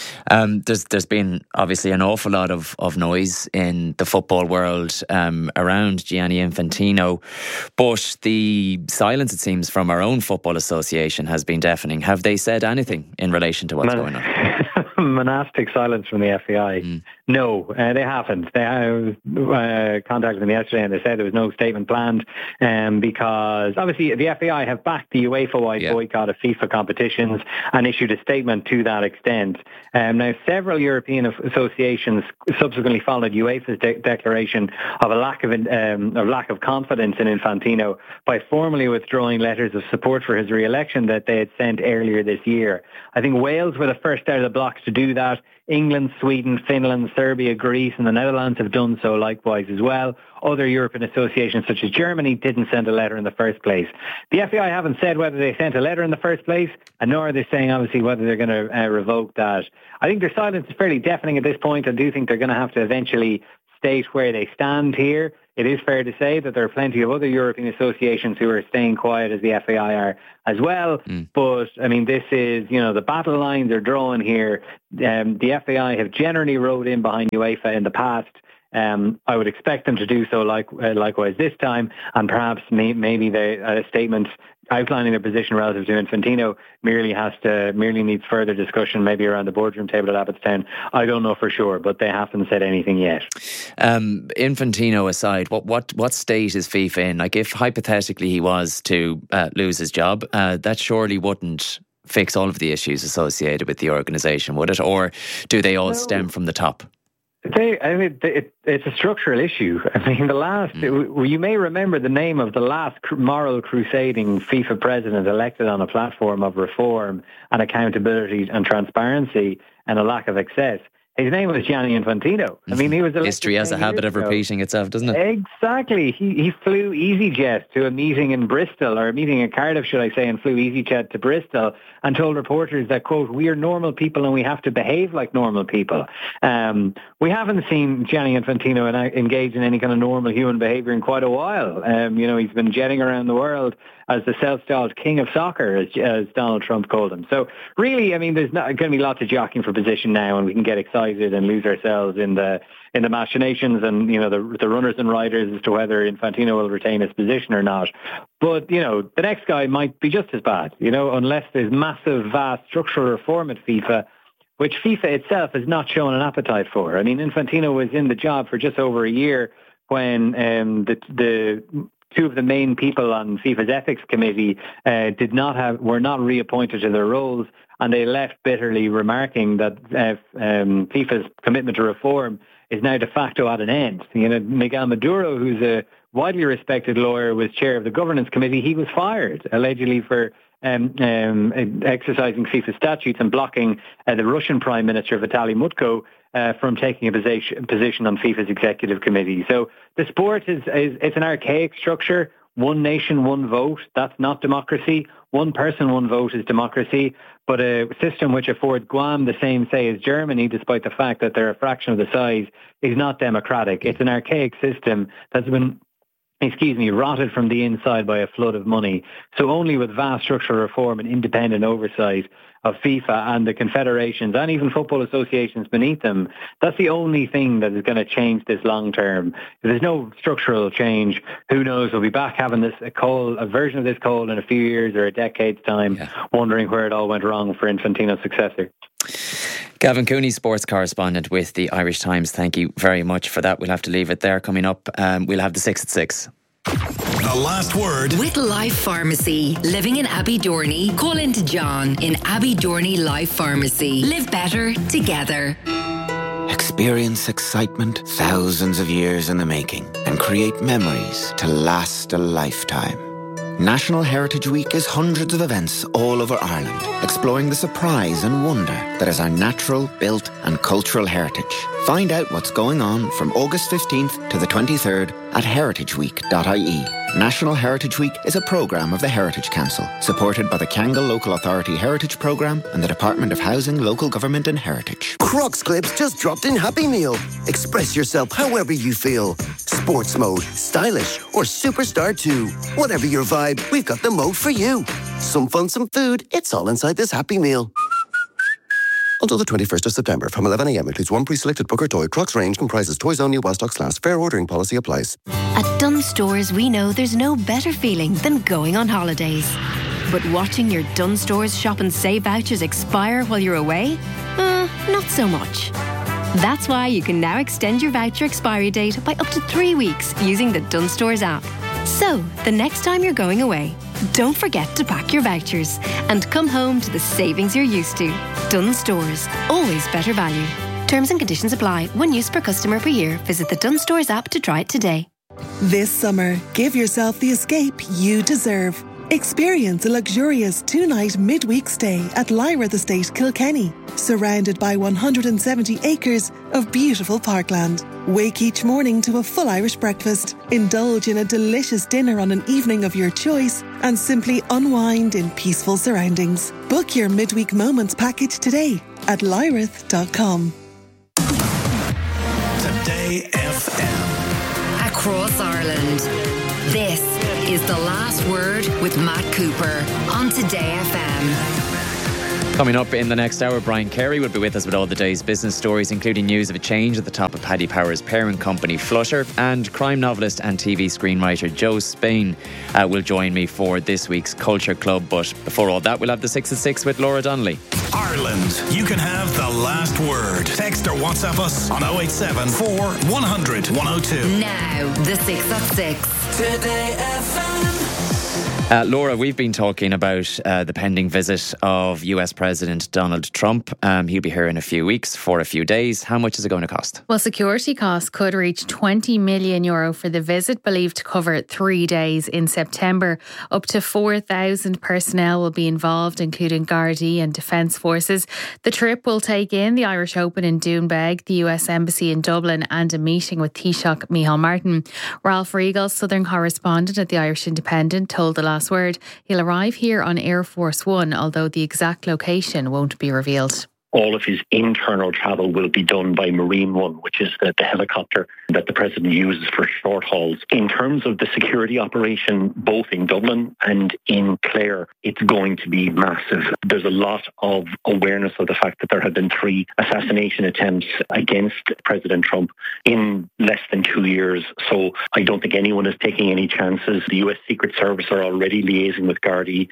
Um, there's there's been obviously an awful lot of, of noise in the football world um, around Gianni Infantino, but the silence, it seems, from our own football association has been deafening. Have they said anything in relation to what's Man- going on? Monastic silence from the F A I. Mm. No, uh, they haven't. They I uh, contacted them yesterday and they said there was no statement planned um, because obviously the F A I have backed the UEFA-wide yeah. boycott of FIFA competitions and issued a statement to that extent. Um, now, several European associations subsequently followed UEFA's de- declaration of a lack of um, of lack of confidence in Infantino by formally withdrawing letters of support for his re-election that they had sent earlier this year. I think Wales were the first out of the blocks to do that. England, Sweden, Finland, Serbia, Greece and the Netherlands have done so likewise as well. Other European associations such as Germany didn't send a letter in the first place. The F A I haven't said whether they sent a letter in the first place, and nor are they saying obviously whether they're going to uh, revoke that. I think their silence is fairly deafening at this point. I do think they're going to have to eventually state where they stand here. It is fair to say that there are plenty of other European associations who are staying quiet as the F A I are as well. Mm. But, I mean, this is, you know, the battle lines are drawn here. Um, the F A I have generally rode in behind UEFA in the past. Um, I would expect them to do so like, uh, likewise this time, and perhaps may, maybe the uh, statement outlining their position relative to Infantino merely has to merely needs further discussion, maybe around the boardroom table at Abbottstown. I don't know for sure, but they haven't said anything yet. Um, Infantino aside, what what what state is FIFA in? Like, if hypothetically he was to uh, lose his job, uh, that surely wouldn't fix all of the issues associated with the organisation, would it? Or do they all no. stem from the top? They, I mean, it, it's a structural issue. I mean, the last, mm. it, you may remember the name of the last moral crusading FIFA president elected on a platform of reform and accountability and transparency and a lack of excess. His name was Gianni Infantino. I mean, he was history has a habit of repeating itself, doesn't it? Exactly. He he flew EasyJet to a meeting in Bristol, or a meeting in Cardiff, should I say, and flew EasyJet to Bristol and told reporters that, quote, "We are normal people and we have to behave like normal people." Um, we haven't seen Gianni Infantino engage in any kind of normal human behaviour in quite a while. Um, you know, he's been jetting around the world as the self-styled king of soccer, as, as Donald Trump called him. So really, I mean, there's not going to be lots of jockeying for position now, and we can get excited and lose ourselves in the in the machinations and, you know, the the runners and riders as to whether Infantino will retain his position or not. But, you know, the next guy might be just as bad, you know, unless there's massive, vast structural reform at FIFA, which FIFA itself has not shown an appetite for. I mean, Infantino was in the job for just over a year when um, the the two of the main people on FIFA's ethics committee uh, did not have were not reappointed to their roles, and they left bitterly, remarking that uh, um, FIFA's commitment to reform is now de facto at an end. You know, Miguel Maduro, who's a widely respected lawyer, was chair of the governance committee. He was fired allegedly for um, um, exercising FIFA statutes and blocking uh, the Russian Prime Minister Vitaly Mutko Uh, from taking a position, position on FIFA's executive committee. So the sport is, is it's an archaic structure. One nation, one vote. That's not democracy. One person, one vote is democracy. But a system which affords Guam the same say as Germany, despite the fact that they're a fraction of the size, is not democratic. It's an archaic system that's been, excuse me, rotted from the inside by a flood of money. So only with vast structural reform and independent oversight of FIFA and the confederations and even football associations beneath them, that's the only thing that is going to change this long term. If there's no structural change, who knows, we'll be back having this a call, a version of this call in a few years or a decade's time, yeah. wondering where it all went wrong for Infantino's successor. Gavin Cooney, sports correspondent with the Irish Times. Thank you very much for that. We'll have to leave it there. Coming up, um, we'll have the six at six. The last word. With Life Pharmacy. Living in Abbey-Dorney, call into John in Abbey-Dorney Life Pharmacy. Live better together. Experience excitement thousands of years in the making and create memories to last a lifetime. National Heritage Week is hundreds of events all over Ireland, exploring the surprise and wonder that is our natural, built and cultural heritage. Find out what's going on from August fifteenth to the twenty-third at heritage week dot I E. National Heritage Week is a programme of the Heritage Council, supported by the Kangol Local Authority Heritage Programme and the Department of Housing, Local Government and Heritage. Crocs Clips just dropped in Happy Meal. Express yourself however you feel. Sports mode, stylish, or superstar too. Whatever your vibe, we've got the mode for you. Some fun, some food, it's all inside this Happy Meal. Until the twenty-first of September, from eleven a.m. includes one pre-selected book or toy. Crocs range comprises toys only while stocks last. Fair ordering policy applies. At Dunnes Stores, we know there's no better feeling than going on holidays. But watching your Dunnes Stores shop and save vouchers expire while you're away? Uh, not so much. That's why you can now extend your voucher expiry date by up to three weeks using the Dunnes Stores app. So, the next time you're going away, don't forget to pack your vouchers and come home to the savings you're used to. Dunnes Stores, always better value. Terms and conditions apply. One use per customer per year. Visit the Dunnes Stores app to try it today. This summer, give yourself the escape you deserve. Experience a luxurious two-night midweek stay at Lyrath Estate, Kilkenny, surrounded by one hundred seventy acres of beautiful parkland. Wake each morning to a full Irish breakfast, indulge in a delicious dinner on an evening of your choice, and simply unwind in peaceful surroundings. Book your midweek moments package today at lyrath dot com. Today F M. Across Ireland. This is The Last Word with Matt Cooper on Today F M. Coming up in the next hour, Brian Carey will be with us with all the day's business stories, including news of a change at the top of Paddy Power's parent company, Flutter, and crime novelist and T V screenwriter Joe Spain uh, will join me for this week's Culture Club. But before all that, we'll have the six at six with Laura Donnelly. Ireland, you can have the last word. Text or WhatsApp us on oh eight seven four one hundred one oh two. Now, the six at six. Today F M. Uh, Laura, we've been talking about uh, the pending visit of U S President Donald Trump. Um, he'll be here in a few weeks for a few days. How much is it going to cost? Well, security costs could reach twenty million euro for the visit, believed to cover three days in September. Up to four thousand personnel will be involved, including Gardaí and Defence Forces. The trip will take in the Irish Open in Doonbeg, the U S Embassy in Dublin, and a meeting with Taoiseach Micheál Martin. Ralph Riegel, Southern correspondent at the Irish Independent, told the last word he'll arrive here on Air Force One, although the exact location won't be revealed. All of his internal travel will be done by Marine One, which is the, the helicopter that the President uses for short hauls. In terms of the security operation, both in Dublin and in Clare, it's going to be massive. There's a lot of awareness of the fact that there have been three assassination attempts against President Trump in less than two years. So I don't think anyone is taking any chances. The U S Secret Service are already liaising with Gardaí.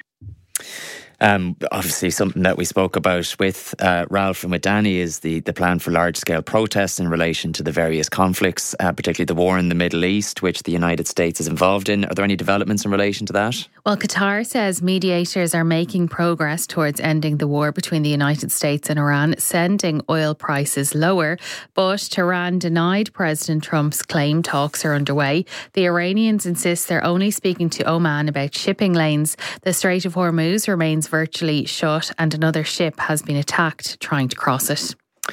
Um, obviously, something that we spoke about with uh, Ralph and with Danny is the, the plan for large-scale protests in relation to the various conflicts, uh, particularly the war in the Middle East, which the United States is involved in. Are there any developments in relation to that? Well, Qatar says mediators are making progress towards ending the war between the United States and Iran, sending oil prices lower. But Tehran denied President Trump's claim talks are underway. The Iranians insist they're only speaking to Oman about shipping lanes. The Strait of Hormuz remains virtually shut, and another ship has been attacked trying to cross it.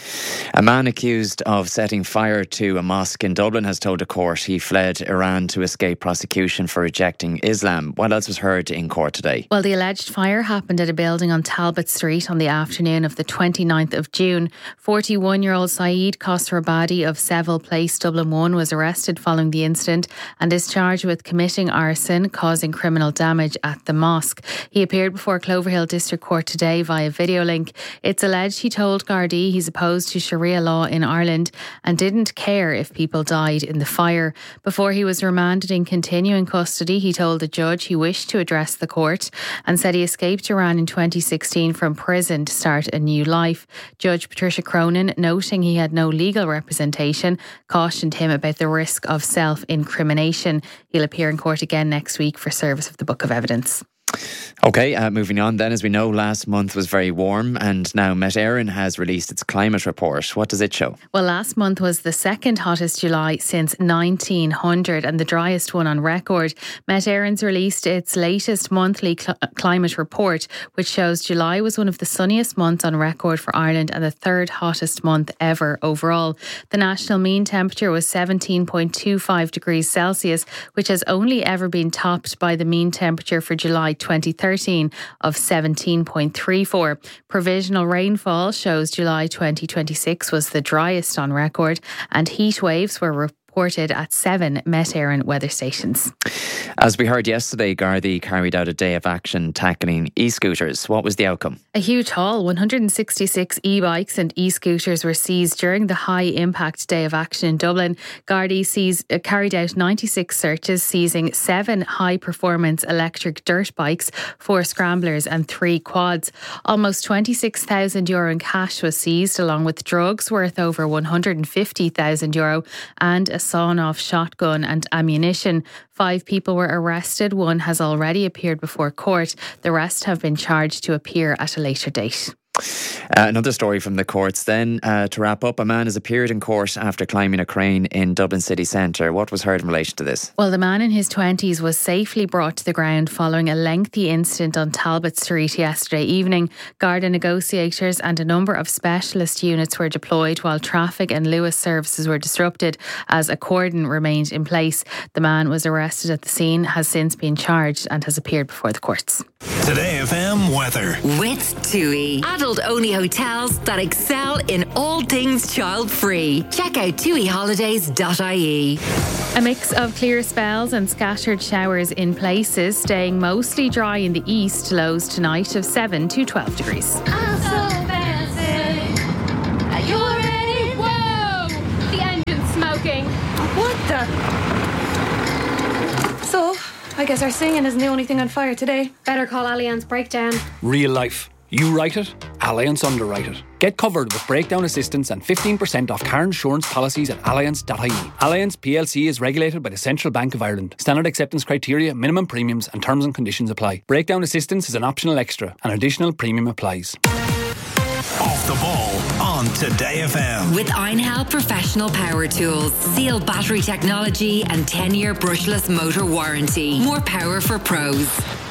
A man accused of setting fire to a mosque in Dublin has told a court he fled Iran to escape prosecution for rejecting Islam. What else was heard in court today? Well, the alleged fire happened at a building on Talbot Street on the afternoon of the twenty-ninth of June. forty-one-year-old Saeed Khosrabadi of Seville Place, Dublin one, was arrested following the incident and is charged with committing arson, causing criminal damage at the mosque. He appeared before Cloverhill District Court today via video link. It's alleged he told Gardaí he's opposed to Sharia law in Ireland and didn't care if people died in the fire. Before he was remanded in continuing custody, he told the judge he wished to address the court and said he escaped Iran in twenty sixteen from prison to start a new life. Judge Patricia Cronin, noting he had no legal representation, cautioned him about the risk of self-incrimination. He'll appear in court again next week for service of the Book of Evidence. OK, uh, moving on then. As we know, last month was very warm and now Met Éireann has released its climate report. What does it show? Well, last month was the second hottest July since nineteen hundred and the driest one on record. Met Éireann's released its latest monthly cl- climate report, which shows July was one of the sunniest months on record for Ireland and the third hottest month ever overall. The national mean temperature was seventeen point two five degrees Celsius, which has only ever been topped by the mean temperature for July twenty thirteen of seventeen point three four. Provisional rainfall shows July twenty twenty-six was the driest on record, and heat waves were reported reported at seven Met Éireann weather stations. As we heard yesterday, Gardaí carried out a day of action tackling e-scooters. What was the outcome? A huge haul. one hundred sixty-six e-bikes and e-scooters were seized during the high impact day of action in Dublin. Gardaí seized, uh, carried out ninety-six searches, seizing seven high performance electric dirt bikes, four scramblers and three quads. Almost twenty-six thousand euro in cash was seized, along with drugs worth over one hundred fifty thousand euro and a sawn-off shotgun and ammunition. Five people were arrested. One has already appeared before court. The rest have been charged to appear at a later date. Uh, another story from the courts then. Uh, to wrap up, a man has appeared in court after climbing a crane in Dublin city centre. What was heard in relation to this? Well, the man in his twenties was safely brought to the ground following a lengthy incident on Talbot Street yesterday evening. Garda negotiators and a number of specialist units were deployed while traffic and Lewis services were disrupted as a cordon remained in place. The man was arrested at the scene, has since been charged and has appeared before the courts. Today F M weather. With TUI. Adult-only hotels that excel in all things child-free. Check out tui holidays dot I E. A mix of clear spells and scattered showers in places, staying mostly dry in the east. Lows tonight of seven to twelve degrees. I'm so fancy. Are you ready? Whoa! The engine's smoking. What the? So, I guess our singing isn't the only thing on fire today. Better call Allianz Breakdown. Real life. You write it, Allianz underwrite it. Get covered with breakdown assistance and fifteen percent off car insurance policies at allianz dot I E. Allianz P L C is regulated by the Central Bank of Ireland. Standard acceptance criteria, minimum premiums and terms and conditions apply. Breakdown assistance is an optional extra. An additional premium applies. Off the ball on Today F M. With Einhell Professional Power Tools. Seal battery technology and ten-year brushless motor warranty. More power for pros.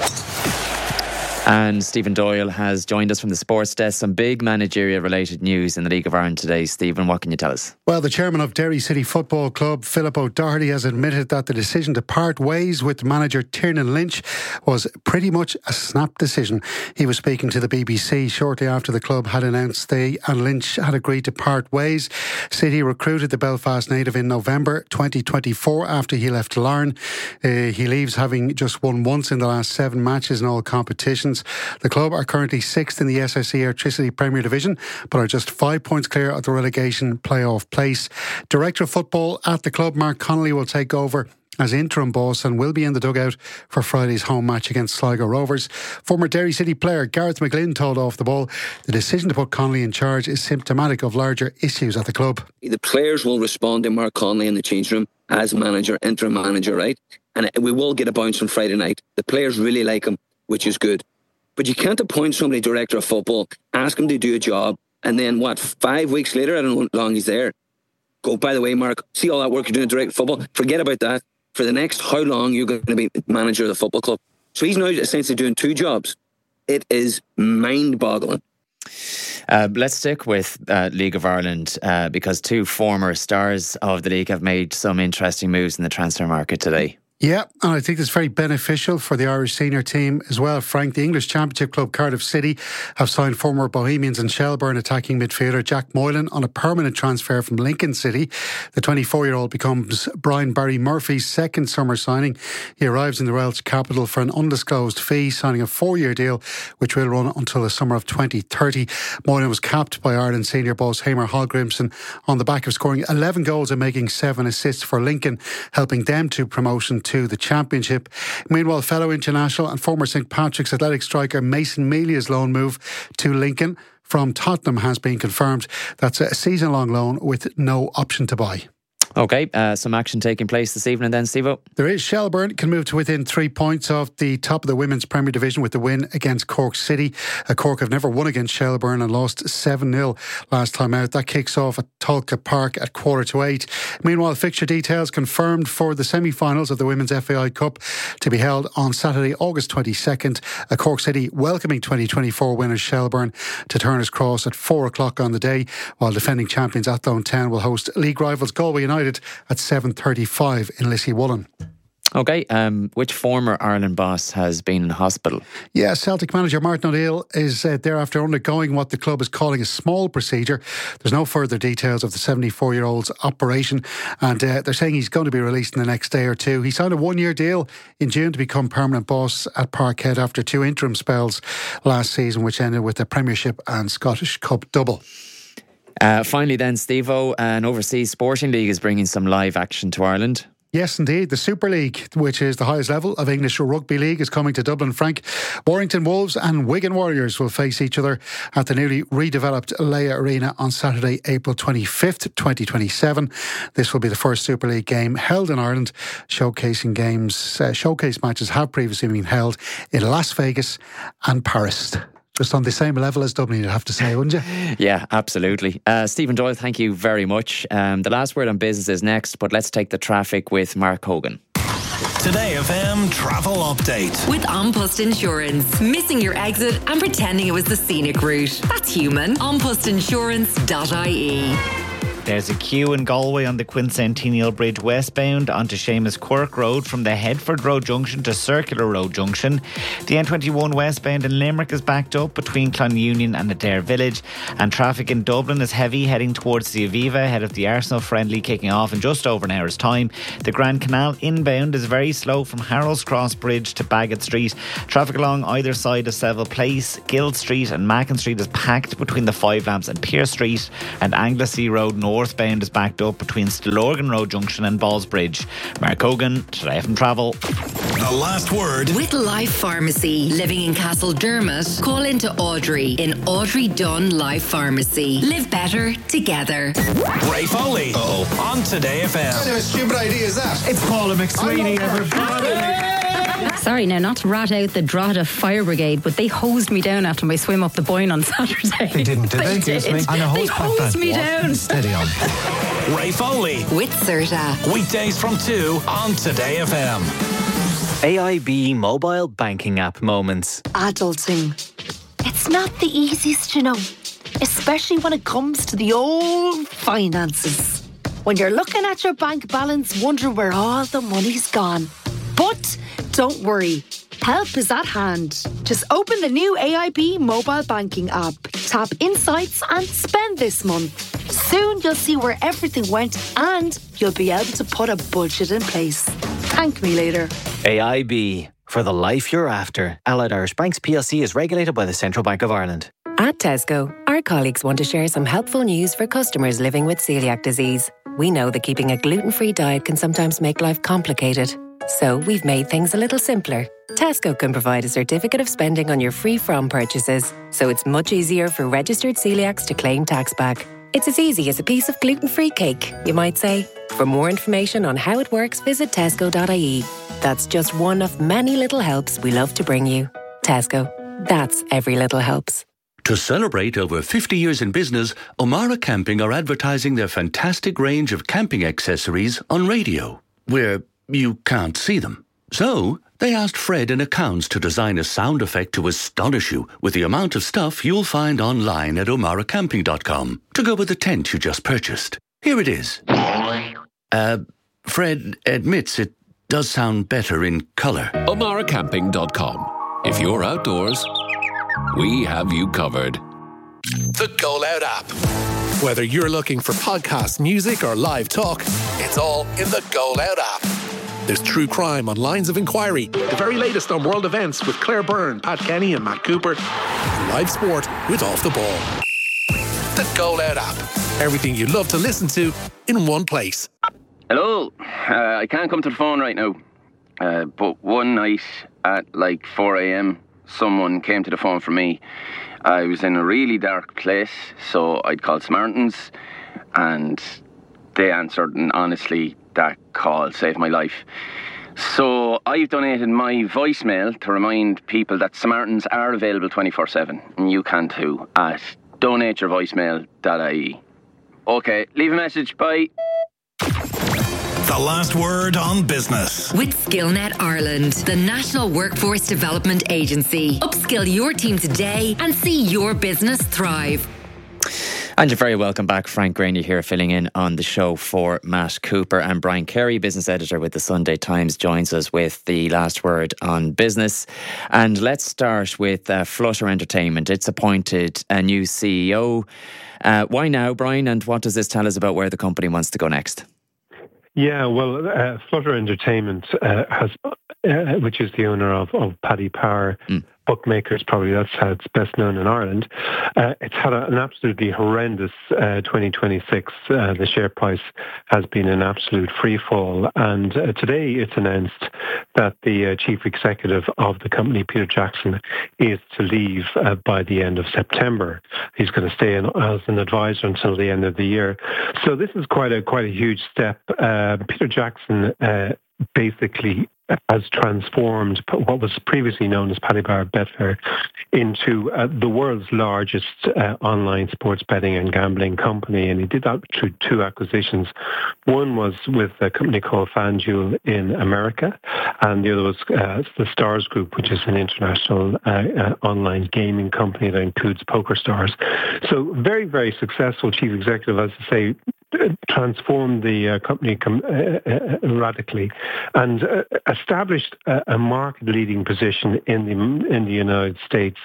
And Stephen Doyle has joined us from the sports desk. Some big managerial related news in the League of Ireland today. Stephen, what can you tell us? Well, the chairman of Derry City Football Club, Philip O'Doherty, has admitted that the decision to part ways with manager Tiernan Lynch was pretty much a snap decision. He was speaking to the B B C shortly after the club had announced they and Lynch had agreed to part ways. City recruited the Belfast native in November twenty twenty-four after he left Larne. Uh, he leaves having just won once in the last seven matches in all competitions. The club are currently sixth in the S S E Electricity Premier Division, but are just five points clear of the relegation playoff place. Director of Football at the club, Mark Connolly, will take over as interim boss and will be in the dugout for Friday's home match against Sligo Rovers. Former Derry City player Gareth McGlynn told Off the Ball the decision to put Connolly in charge is symptomatic of larger issues at the club. The players will respond to Mark Connolly in the change room as manager, interim manager, right? And we will get a bounce on Friday night. The players really like him, which is good. But you can't appoint somebody director of football, ask him to do a job, and then what, five weeks later, I don't know how long he's there, go, by the way, Mark, see all that work you're doing director of football? Forget about that. For the next how long you're going to be manager of the football club. So he's now essentially doing two jobs. It is mind-boggling. Uh, let's stick with uh, League of Ireland uh, because two former stars of the league have made some interesting moves in the transfer market today. Yeah, and I think it's very beneficial for the Irish senior team as well, Frank. The English Championship club Cardiff City have signed former Bohemians and Shelbourne attacking midfielder Jack Moylan on a permanent transfer from Lincoln City. The twenty-four-year-old becomes Brian Barry Murphy's second summer signing. He arrives in the Welsh capital for an undisclosed fee, signing a four-year deal which will run until the summer of twenty thirty. Moylan was capped by Ireland senior boss Hamer Hallgrimsson on the back of scoring eleven goals and making seven assists for Lincoln, helping them to promotion to to the Championship. Meanwhile, fellow international and former St Patrick's Athletic striker Mason Melia's loan move to Lincoln from Tottenham has been confirmed. That's a season-long loan with no option to buy. OK, uh, some action taking place this evening then, Steve-O. There is. Shelbourne can move to within three points of the top of the Women's Premier Division with the win against Cork City. Uh, Cork have never won against Shelbourne and lost seven nil last time out. That kicks off at Tolka Park at quarter to eight. Meanwhile, fixture details confirmed for the semi-finals of the Women's F A I Cup to be held on Saturday, August twenty-second. Uh, Cork City welcoming twenty twenty-four winners Shelbourne to Turner's Cross at four o'clock on the day, while defending champions Athlone Town will host league rivals Galway United at seven thirty-five in Lissy Woolen. Okay, um, which former Ireland boss has been in hospital? Yeah, Celtic manager Martin O'Neill is uh, thereafter undergoing what the club is calling a small procedure. There's no further details of the seventy-four-year-old's operation, and uh, they're saying he's going to be released in the next day or two. He signed a one-year deal in June to become permanent boss at Parkhead after two interim spells last season, which ended with the Premiership and Scottish Cup double. Uh, finally then, Steve-O, an overseas sporting league is bringing some live action to Ireland. Yes, indeed. The Super League, which is the highest level of English Rugby League, is coming to Dublin. Frank, Warrington Wolves and Wigan Warriors will face each other at the newly redeveloped Leia Arena on Saturday, April twenty-fifth, twenty twenty-seven. This will be the first Super League game held in Ireland. Showcasing games, uh, showcase matches have previously been held in Las Vegas and Paris. Just on the same level as Dublin, you'd have to say, wouldn't you? Yeah, absolutely. Uh, Stephen Doyle, thank you very much. Um, the last word on business is next, but let's take the traffic with Mark Hogan. Today F M travel update. With An Post Insurance. Missing your exit and pretending it was the scenic route. That's human. an post insurance dot I E. There's a queue in Galway on the Quincentennial Bridge westbound onto Seamus Quirk Road from the Headford Road junction to Circular Road junction. The N twenty-one westbound in Limerick is backed up between Clonunion and Adair Village, and traffic in Dublin is heavy heading towards the Aviva ahead of the Arsenal friendly kicking off in just over an hour's time. The Grand Canal inbound is very slow from Harold's Cross Bridge to Bagot Street. Traffic along either side of Seville Place, Guild Street and Mackin Street is packed between the Five Lamps and Pierce Street, and Anglesey Road North northbound is backed up between Stillorgan Road Junction and Ballsbridge. Mark Hogan, Today F M Travel. The last word. With Life Pharmacy. Living in Castledermot, call into Audrey in Audrey Dunn Life Pharmacy. Live better together. Ray Foley. Uh-oh. On Today F M. What kind of stupid idea is that? It's Paula McSweeney, everybody. Sorry now, not to rat out the Drogheda Fire Brigade, but they hosed me down after my swim up the Boyne on Saturday. They didn't, did they? They, did. And a hose they hosed me what? down. Steady on. Ray Foley. With Serta. Weekdays from two on Today F M. A I B mobile banking app moments. Adulting. It's not the easiest, you know, especially when it comes to the old finances. When you're looking at your bank balance, wondering where all the money's gone. But don't worry, help is at hand. Just open the new A I B mobile banking app, tap Insights and spend this month. Soon you'll see where everything went and you'll be able to put a budget in place. Thank me later. A I B, for the life you're after. Allied Irish Banks P L C is regulated by the Central Bank of Ireland. At Tesco, our colleagues want to share some helpful news for customers living with celiac disease. We know that keeping a gluten-free diet can sometimes make life complicated. So we've made things a little simpler. Tesco can provide a certificate of spending on your free from purchases, so it's much easier for registered celiacs to claim tax back. It's as easy as a piece of gluten-free cake, you might say. For more information on how it works, visit tesco dot I E. That's just one of many little helps we love to bring you. Tesco. That's every little helps. To celebrate over fifty years in business, O'Mara Camping are advertising their fantastic range of camping accessories on radio, where you can't see them. So, they asked Fred in accounts to design a sound effect to astonish you with the amount of stuff you'll find online at omara camping dot com to go with the tent you just purchased. Here it is. Uh, Fred admits it does sound better in colour. omara camping dot com. If you're outdoors, we have you covered. The Go Loud app. Whether you're looking for podcasts, music, or live talk, it's all in the Go Loud app. There's true crime on Lines of Inquiry, the very latest on world events with Claire Byrne, Pat Kenny, and Matt Cooper, and live sport with Off the Ball. The Go Loud app. Everything you love to listen to in one place. Hello. Uh, I can't come to the phone right now. Uh, but one night at like four a.m, someone came to the phone for me. I was in a really dark place, so I'd called Smartens, and they answered, and honestly, that call saved my life. So I've donated my voicemail to remind people that Smartens are available twenty-four seven, and you can too, at donate your voicemail dot I E. Okay, leave a message, bye. The last word on business. With Skillnet Ireland, the National Workforce Development Agency. Upskill your team today and see your business thrive. And you're very welcome back. Frank Greaney here, filling in on the show for Matt Cooper. And Brian Carey, business editor with the Sunday Times, joins us with the last word on business. And let's start with uh, Flutter Entertainment. It's appointed a new C E O. Uh, why now, Brian? And what does this tell us about where the company wants to go next? Yeah, well, uh, Flutter Entertainment uh, has, uh, which is the owner of, of Paddy Power mm. Bookmakers, probably that's how it's best known in Ireland. Uh, it's had a, an absolutely horrendous uh, twenty twenty-six. Uh, the share price has been an absolute free fall, and uh, today it's announced that the uh, chief executive of the company, Peter Jackson, is to leave uh, by the end of September. He's going to stay in, as an advisor until the end of the year. So this is quite a quite a huge step. Uh, Peter Jackson uh, basically has transformed what was previously known as Paddy Power Betfair into uh, the world's largest uh, online sports betting and gambling company. And he did that through two acquisitions. One was with a company called FanDuel in America, and the other was uh, the Stars Group, which is an international uh, uh, online gaming company that includes PokerStars. So very, very successful chief executive, as I say, transformed the uh, company com- uh, uh, radically and uh, established a, a market-leading position in the in the United States,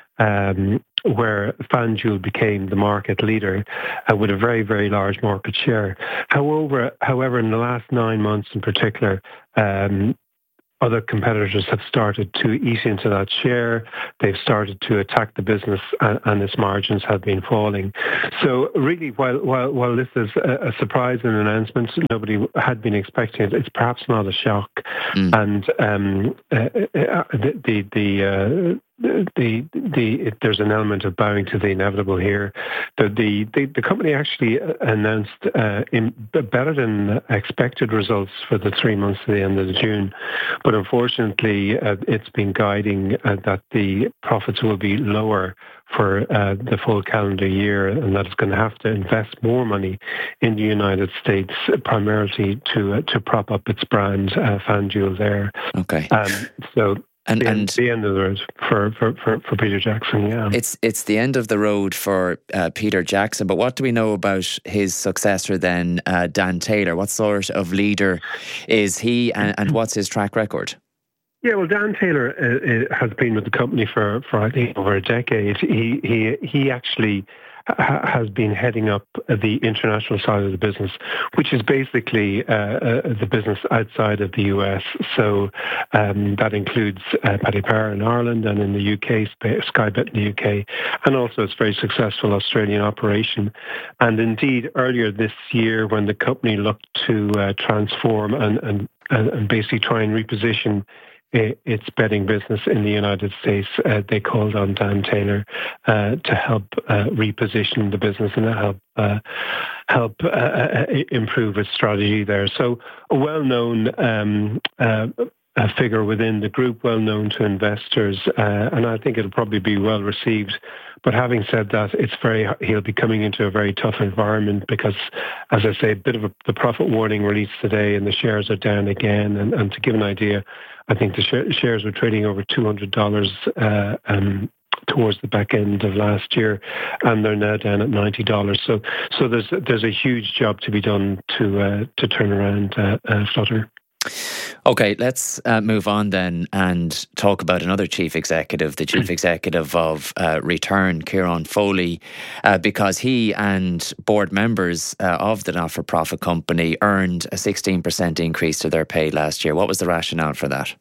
um, where FanDuel became the market leader uh, with a very, very large market share. However, however, in the last nine months in particular, um, other competitors have started to eat into that share. They've started to attack the business, and, and its margins have been falling. So really, while while, while this is a, a surprise and announcement, nobody had been expecting it, it's perhaps not a shock. Mm. And um, uh, uh, the the, the uh, The, the, there's an element of bowing to the inevitable here. The the, the, the company actually announced uh, in better than expected results for the three months to the end of June, but unfortunately uh, it's been guiding uh, that the profits will be lower for uh, the full calendar year, and that it's going to have to invest more money in the United States, primarily to uh, to prop up its brand, uh, FanDuel there. Okay. Um, so. And, the, and end, the end of the road for, for, for, for Peter Jackson, yeah. It's it's the end of the road for uh, Peter Jackson, but what do we know about his successor then, uh, Dan Taylor? What sort of leader is he, and, and what's his track record? Yeah, well, Dan Taylor uh, has been with the company for, for I think, over a decade. He he he actually has been heading up the international side of the business, which is basically uh, uh, the business outside of the U S. So um, that includes uh, Paddy Power in Ireland and in the U K, Sky Bet in the U K, and also its very successful Australian operation. And indeed, earlier this year, when the company looked to uh, transform and, and, and basically try and reposition its betting business in the United States, uh, they called on Dan Taylor uh, to help uh, reposition the business and help uh, help uh, improve its strategy there. So a well-known um, uh, a figure within the group, well known to investors, uh, and I think it'll probably be well received. But having said that, it's very he'll be coming into a very tough environment because, as I say, a bit of a, the profit warning released today, and the shares are down again. And, and to give an idea, I think the sh- shares were trading over two hundred dollars uh, um, towards the back end of last year, and they're now down at ninety dollars. So, so there's there's a huge job to be done to uh, to turn around uh, uh, Flutter. Okay, let's uh, move on then and talk about another chief executive, the chief executive of uh, Return, Kieran Foley, uh, because he and board members uh, of the not-for-profit company earned a sixteen percent increase to their pay last year. What was the rationale for that?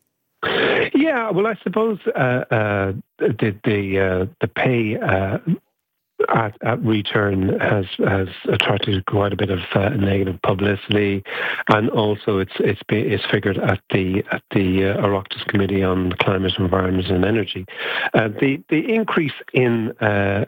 Yeah, well, I suppose uh, uh, the the, uh, the pay uh, At, at Return has has attracted quite a bit of uh, negative publicity, and also it's it's it's figured at the at the uh, Oireachtas Committee on Climate, Environment and Energy. Uh, the the increase in uh,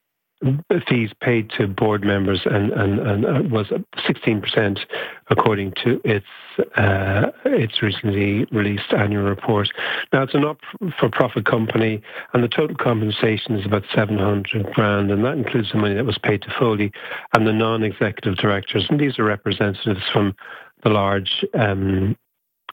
fees paid to board members and and, and uh, was sixteen percent according to its uh, its recently released annual report. Now it's a not-for-profit company, and the total compensation is about seven hundred grand, and that includes the money that was paid to Foley and the non-executive directors, and these are representatives from the large um,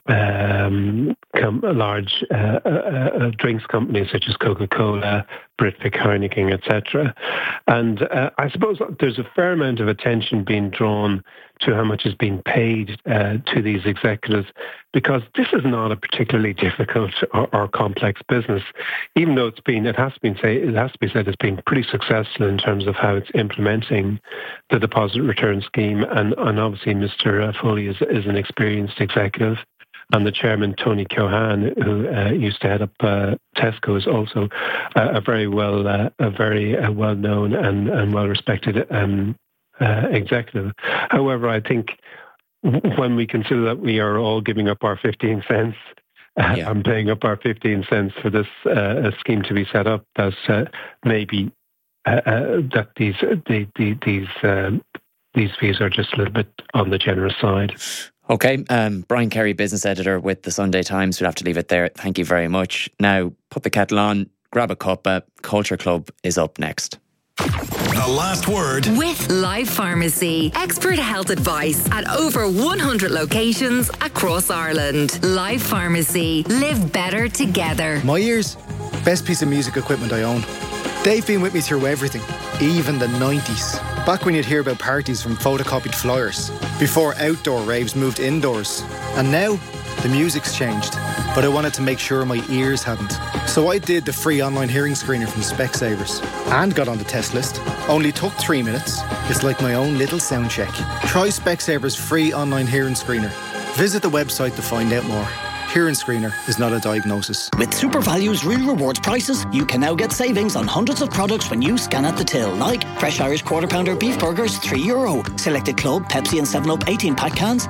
um, com- large uh, uh, uh, drinks companies such as Coca-Cola, Britvic, Heineken, et cetera. And uh, I suppose there's a fair amount of attention being drawn to how much is being paid uh, to these executives, because this is not a particularly difficult or, or complex business. Even though it's been, it has been say, it has to be said, it's been pretty successful in terms of how it's implementing the deposit return scheme. And, and obviously, Mister Foley is, is an experienced executive. And the chairman, Tony Cohan, who uh, used to head up uh, Tesco, is also uh, a very well, uh, a very uh, well known and, and well respected um, uh, executive. However, I think when we consider that we are all giving up our fifteen cents, uh, yeah. I'm paying up our fifteen cents for this uh, scheme to be set up, that uh, maybe uh, uh, that these the, the, these um, these fees are just a little bit on the generous side. Okay, um, Brian Kerry, business editor with the Sunday Times. We'll have to leave it there. Thank you very much. Now, put the kettle on, grab a cuppa. Culture Club is up next. The last word with Life Pharmacy. Expert health advice at over one hundred locations across Ireland. Life Pharmacy. Live better together. My ears, best piece of music equipment I own. They've been with me through everything, even the nineties. Back when you'd hear about parties from photocopied flyers, before outdoor raves moved indoors. And now, the music's changed. But I wanted to make sure my ears hadn't. So I did the free online hearing screener from Specsavers and got on the test list. Only took three minutes. It's like my own little sound check. Try Specsavers free online hearing screener. Visit the website to find out more. Hearing screener is not a diagnosis. With Super Values Real Rewards prices, you can now get savings on hundreds of products when you scan at the till, like fresh Irish quarter pounder beef burgers, three euro. Selected Club, Pepsi and seven up eighteen pack cans,